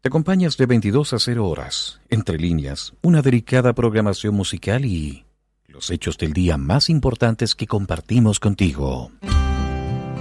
Te acompañas de 22 a 0 horas, entre líneas, una delicada programación musical y los hechos del día más importantes que compartimos contigo.